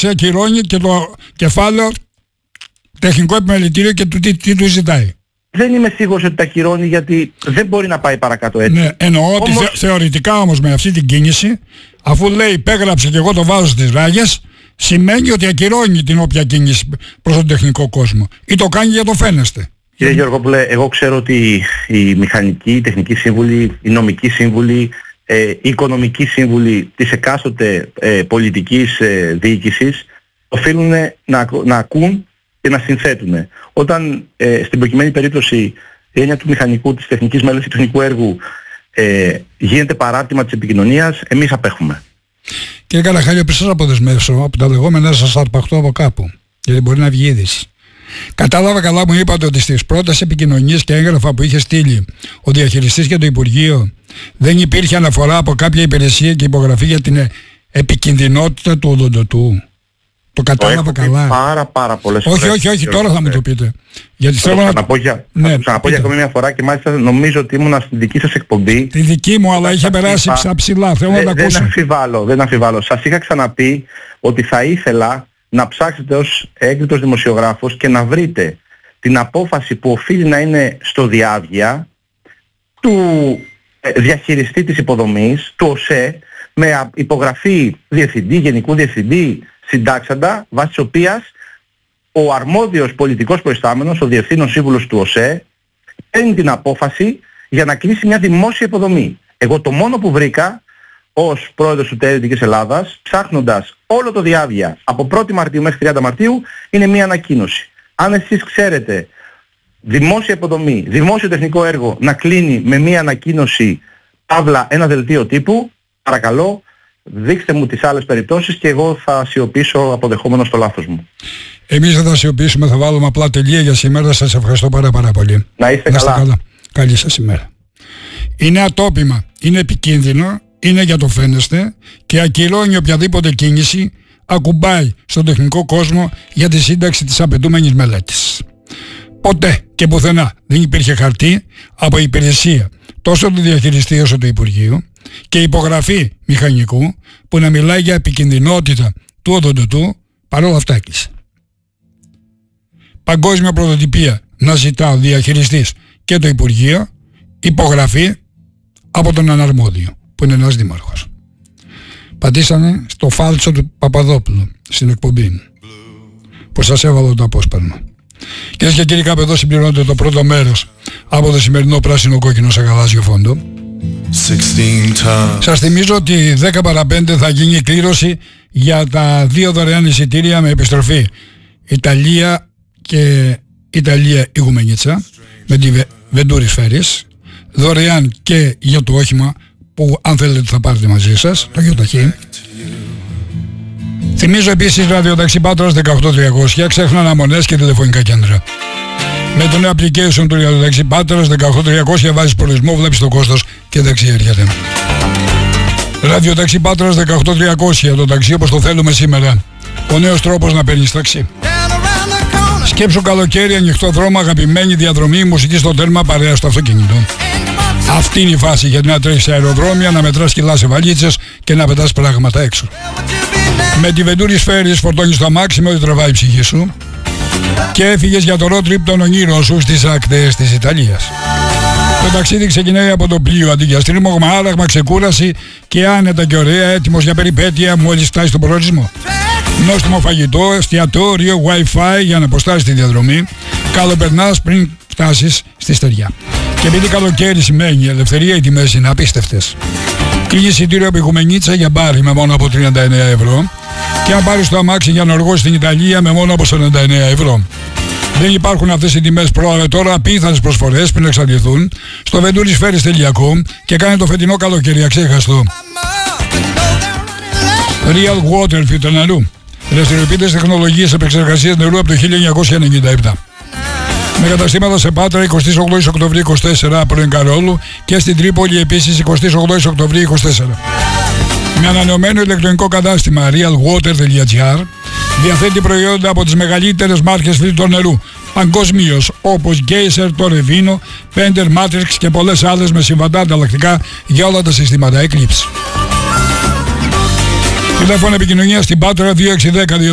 υπογράψει, ακυρώνει και το κεφάλαιο τεχνικό επιμελητήριο και τι του ζητάει. Δεν είμαι σίγουρος ότι τα ακυρώνει, γιατί δεν μπορεί να πάει παρακάτω έτσι. Ναι, εννοώ ότι θεωρητικά όμως με αυτή την κίνηση, αφού λέει υπέγραψε και εγώ το βάζω στις ράγες, σημαίνει ότι ακυρώνει την όποια κίνηση προς τον τεχνικό κόσμο. Ή το κάνει για το φαίνεστε. Κύριε Γεωργόπουλε, εγώ ξέρω ότι οι μηχανικοί, οι τεχνικοί σύμβουλοι, οι νομικοί σύμβουλοι, οι οικονομικοί σύμβουλοι της εκάστοτε πολιτικής διοίκησης οφείλουν να ακούν και να συνθέτουν. Όταν στην προκειμένη περίπτωση η έννοια του μηχανικού, της τεχνικής μέλους του τεχνικού έργου γίνεται παράρτημα της επικοινωνίας, εμείς απέχουμε. Κύριε Καραχάλιο, πριν σας αποδεσμεύσω από τα λεγόμενα σας αρπαχτώ από κάπου, γιατί μπορεί να βγει είδηση. Κατάλαβα καλά, μου είπατε ότι στις πρώτες επικοινωνίες και έγγραφα που είχε στείλει ο διαχειριστής και το Υπουργείο δεν υπήρχε αναφορά από κάποια υπηρεσία και υπογραφή για την επικινδυνότητα του οδοντοτού. Το κατάλαβα καλά. Πάρα πολλές φορές. Όχι, τώρα θα μου το πείτε. Γιατί θέλω να πω για ακόμη μια φορά, και μάλιστα νομίζω ότι ήμουν στην δική σας εκπομπή. Τη δική μου, αλλά είχε περάσει ψηλά. Θέλω να τα ακούσω. Δεν αμφιβάλλω. Σας είχα ξαναπεί ότι θα ήθελα να ψάξετε ως έγκριτος δημοσιογράφος και να βρείτε την απόφαση που οφείλει να είναι στο διάβγεια του διαχειριστή της υποδομής, του ΟΣΕ, με υπογραφή διευθυντή, γενικού διευθυντή, συντάξαντα, βάσει της οποίας ο αρμόδιος πολιτικός προϊστάμενος, ο διευθύνων σύμβουλος του ΟΣΕ, παίρνει την απόφαση για να κλείσει μια δημόσια υποδομή. Εγώ το μόνο που βρήκα ως πρόεδρος του ΤΕ Δυτικής Ελλάδας, ψάχνοντας όλο το διάβγεια από 1η Μαρτίου μέχρι 30 Μαρτίου, είναι μια ανακοίνωση. Αν εσείς ξέρετε δημόσια υποδομή, δημόσιο τεχνικό έργο να κλείνει με μια ανακοίνωση, παύλα ένα δελτίο τύπου, παρακαλώ δείξτε μου τις άλλες περιπτώσεις και εγώ θα σιωπήσω αποδεχόμενος το λάθος μου. Εμείς δεν θα σιωπήσουμε, θα βάλουμε απλά τελεία για σήμερα. Σας ευχαριστώ πάρα πολύ. Να είστε καλά. Καλή σας ημέρα. Είναι ατόπιμα, είναι επικίνδυνο, είναι για το φαίνεστε και ακυρώνει οποιαδήποτε κίνηση ακουμπάει στον τεχνικό κόσμο για τη σύνταξη της απαιτούμενης μελέτης. Ποτέ και πουθενά δεν υπήρχε χαρτί από υπηρεσία τόσο του διαχειριστή όσο του Υπουργείου και υπογραφή μηχανικού που να μιλάει για επικινδυνότητα του οδοντοτού, παρόλα αυτά έκλεισε. Παγκόσμια πρωτοτυπία να ζητά ο διαχειριστής και το Υπουργείο υπογραφή από τον αναρμόδιο που είναι ένας δήμαρχος. Πατήσανε στο φάλτσο του Παπαδόπουλου στην εκπομπή που σας έβαλα το απόσπασμα. Κυρίες και κύριοι, κάπου εδώ συμπληρώνεται το πρώτο μέρος από το σημερινό πράσινο κόκκινο σε γαλάζιο φόντο. Σας θυμίζω ότι 10 παρα 5 θα γίνει η κλήρωση για τα 2 δωρεάν εισιτήρια με επιστροφή Ιταλία και Ιταλία Ιγουμενίτσα με τη Βεντούρις Φέρις, δωρεάν και για το όχημα που αν θέλετε θα πάρετε μαζί σας, το γιοταχή. Θυμίζω επίσης ραδιοταξί Πάτρας 18300, ξέχνα αναμονές και τηλεφωνικά κέντρα. Με το νέο application του ραδιοταξί Πάτρας 18300 βάζεις προορισμό, βλέπεις το κόστος και δεξί έρχεται. Ραδιοταξί Πάτρας 18300, το ταξί όπως το θέλουμε σήμερα. Ο νέος τρόπος να παίρνεις ταξί. Σκέψου καλοκαίρι, ανοιχτό δρόμο, αγαπημένη διαδρομή, μουσική στο τέρμα, παρέα στο αυτοκίνητο. Αυτή είναι η φάση γιατί να τρέχεις σε αεροδρόμια, να μετράς κιλά σε βαλίτσες και να πετάς πράγματα έξω. Με τη Βεντούρις Φέρις φορτώνεις το αμάξι με ό,τι τραβάει η ψυχή σου και έφυγες για το road trip των ονείρων σου στις ακτές της Ιταλίας. Το ταξίδι ξεκινάει από το πλοίο αντί για στρίμωγμα, άραγμα, ξεκούραση και άνετα και ωραία, έτοιμος για περιπέτεια μόλις φτάσει στον προορισμό. Νόστιμο φαγητό, εστιατόριο, wifi για να αποστάσεις τη διαδρομή. Καλοπερνάς πριν φτάσεις στη στεριά. Και επειδή καλοκαίρι σημαίνει ελευθερία, οι τιμές είναι απίστευτες. Κλείνει εισιτήριο από Ιγουμενίτσα για μπάρι με μόνο από 39 ευρώ και αν πάρεις το αμάξι για Νορβό στην Ιταλία με μόνο από 49 ευρώ. Δεν υπάρχουν αυτές οι τιμές τώρα, απίθανες προσφορές πριν εξαντληθούν στο venturisferis.com και κάνε το φετινό καλοκαίρι αξέχαστο. Real Water Filter νερού. Δραστηριοποιείται τεχνολογίες επεξεργασίας νερού από το 1997. Με καταστήματα σε Πάτρα 28 Οκτωβρίου 24 πρώην Καρόλου και στην Τρίπολη επίσης 28 Οκτωβρίου 24. Με ανανεωμένο ηλεκτρονικό κατάστημα realwater.gr διαθέτει προϊόντα από τις μεγαλύτερες μάρκες φίλτρων νερού παγκοσμίως όπως Geyser, Torrevino, Pender, Matrix και πολλές άλλες με συμβατά ανταλλακτικά για όλα τα συστήματα Eclipse. Τηλέφωνο επικοινωνία στην Πάτρα 2610